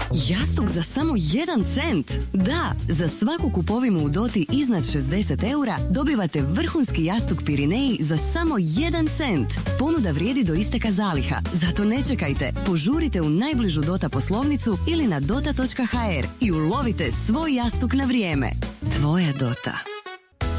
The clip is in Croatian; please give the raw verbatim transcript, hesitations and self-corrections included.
Jastuk za samo jedan cent? Da, za svaku kupovinu u Doti iznad šezdeset eura dobivate vrhunski jastuk Pirineji za samo jedan cent. Ponuda vrijedi do isteka zaliha, zato ne čekajte. Požurite u najbližu Dota poslovnicu ili na dota točka ha er i ulovite svoj jastuk na vrijeme. Tvoja Dota.